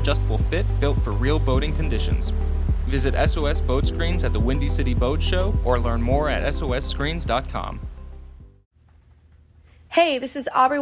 adjustable fit built for real boating conditions. Visit SOS Boat Screens at the Windy City Boat Show or learn more at sosscreens.com. Hey, this is Aubrey